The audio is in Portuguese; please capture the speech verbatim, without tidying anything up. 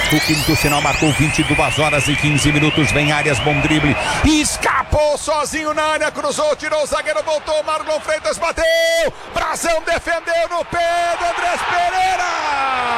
O quinto sinal marcou vinte e duas horas e quinze minutos. Vem Arias, bom drible. Escapou sozinho na área, cruzou, tirou o zagueiro, voltou. Marlon Freitas bateu. Brazão defendeu no pé do Andrés Pereira.